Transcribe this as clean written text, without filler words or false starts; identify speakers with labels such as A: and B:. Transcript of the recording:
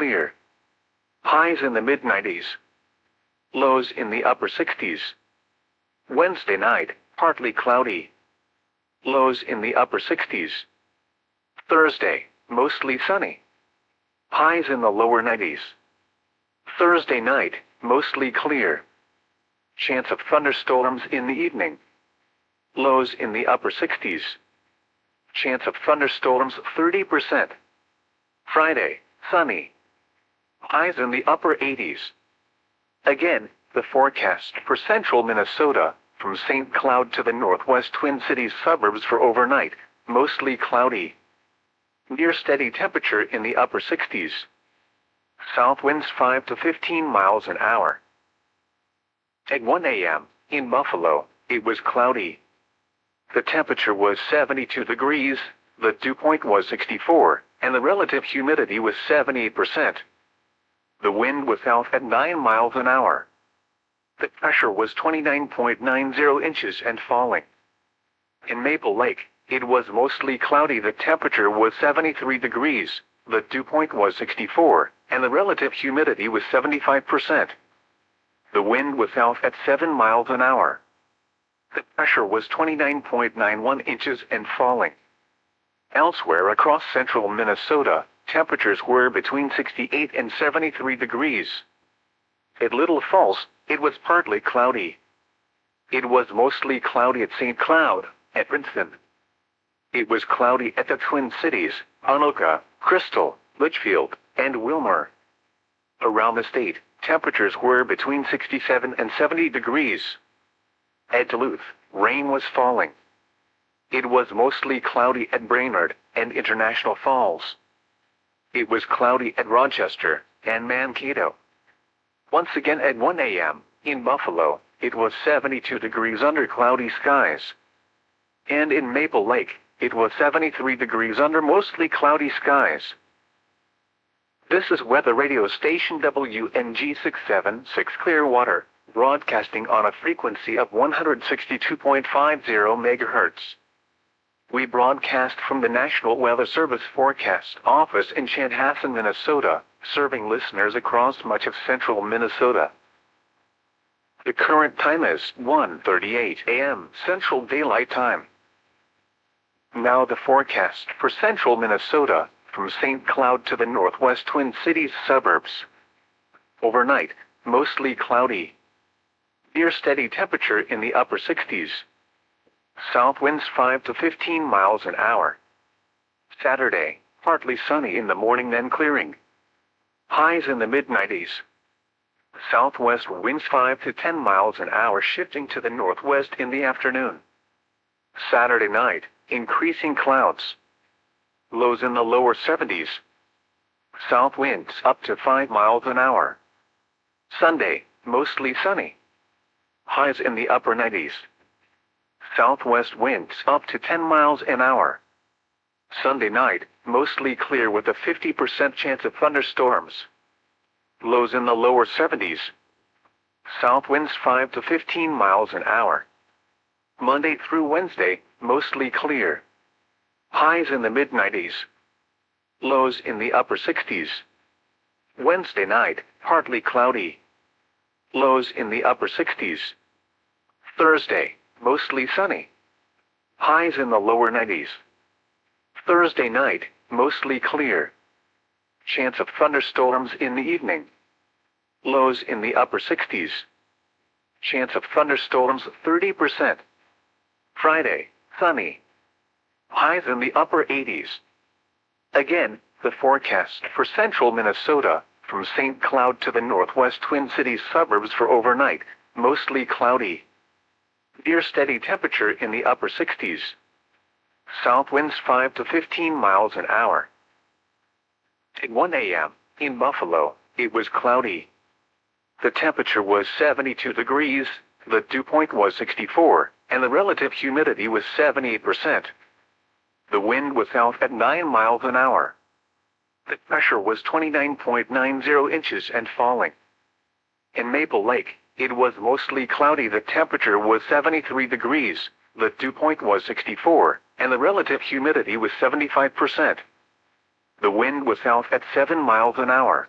A: clear. Highs in the mid-90s. Lows in the upper 60s. Wednesday night, partly cloudy. Lows in the upper 60s. Thursday, mostly sunny. Highs in the lower 90s. Thursday night, mostly clear. Chance of thunderstorms in the evening. Lows in the upper 60s. Chance of thunderstorms 30%. Friday, sunny. Highs in the upper 80s. Again, the forecast for central Minnesota, from St. Cloud to the northwest Twin Cities suburbs for overnight, mostly cloudy. Near steady temperature in the upper 60s. South winds 5 to 15 miles an hour. At 1 a.m., in Buffalo, it was cloudy. The temperature was 72 degrees, the dew point was 64, and the relative humidity was 78%. The wind was south at 9 miles an hour. The pressure was 29.90 inches and falling. In Maple Lake, it was mostly cloudy. The temperature was 73 degrees, the dew point was 64, and the relative humidity was 75%. The wind was south at 7 miles an hour. The pressure was 29.91 inches and falling. Elsewhere across central Minnesota, temperatures were between 68 and 73 degrees. At Little Falls, it was partly cloudy. It was mostly cloudy at St. Cloud, at Princeton. It was cloudy at the Twin Cities, Anoka, Crystal, Litchfield, and Wilmer. Around the state, temperatures were between 67 and 70 degrees. At Duluth, rain was falling. It was mostly cloudy at Brainerd and International Falls. It was cloudy at Rochester and Mankato. Once again at 1 a.m., in Buffalo, it was 72 degrees under cloudy skies. And in Maple Lake, it was 73 degrees under mostly cloudy skies. This is weather radio station WNG 676 Clearwater, broadcasting on a frequency of 162.50 MHz. We broadcast from the National Weather Service Forecast Office in Chanhassen, Minnesota, serving listeners across much of central Minnesota. The current time is 1:38 a.m. Central Daylight Time. Now the forecast for central Minnesota, from St. Cloud to the northwest Twin Cities suburbs. Overnight, mostly cloudy. Near steady temperature in the upper 60s. South winds 5 to 15 miles an hour. Saturday, partly sunny in the morning then clearing. Highs in the mid-90s. Southwest winds 5 to 10 miles an hour shifting to the northwest in the afternoon. Saturday night, increasing clouds. Lows in the lower 70s. South winds up to 5 miles an hour. Sunday, mostly sunny. Highs in the upper 90s. Southwest winds up to 10 miles an hour. Sunday night, mostly clear with a 50% chance of thunderstorms. Lows in the lower 70s. South winds 5 to 15 miles an hour. Monday through Wednesday, mostly clear. Highs in the mid-90s. Lows in the upper 60s. Wednesday night, partly cloudy. Lows in the upper 60s. Thursday, mostly sunny. Highs in the lower 90s. Thursday night, mostly clear. Chance of thunderstorms in the evening. Lows in the upper 60s. Chance of thunderstorms 30%. Friday, sunny. Highs in the upper 80s. Again, the forecast for central Minnesota, from St. Cloud to the northwest Twin Cities suburbs for overnight, mostly cloudy. Near steady temperature in the upper 60s. South winds 5 to 15 miles an hour. At 1 a.m., in Buffalo, it was cloudy. The temperature was 72 degrees, the dew point was 64, and the relative humidity was 78%. The wind was south at 9 miles an hour. The pressure was 29.90 inches and falling. In Maple Lake, it was mostly cloudy. The temperature was 73 degrees, the dew point was 64, and the relative humidity was 75%. The wind was south at 7 miles an hour.